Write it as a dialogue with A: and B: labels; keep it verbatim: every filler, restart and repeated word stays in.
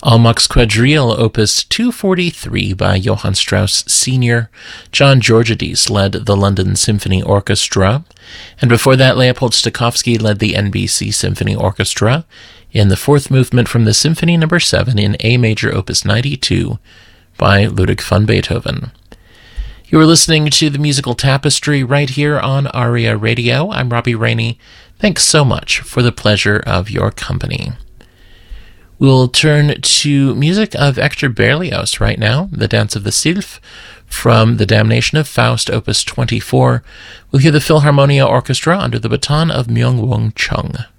A: Almack's Quadrille, Opus two forty-three by Johann Strauss Senior John Georgiades led the London Symphony Orchestra, and before that Leopold Stokowski led the N B C Symphony Orchestra in the fourth movement from the Symphony Number seven in A Major, Opus ninety-two by Ludwig van Beethoven. You are listening to The Musical Tapestry right here on ARIA Radio. I'm Robbie Rainey. Thanks so much for the pleasure of your company. We'll turn to music of Hector Berlioz right now, The Dance of the Sylph, from The Damnation of Faust, Opus twenty-four. We'll hear the Philharmonia Orchestra under the baton of Myung-Whun Chung.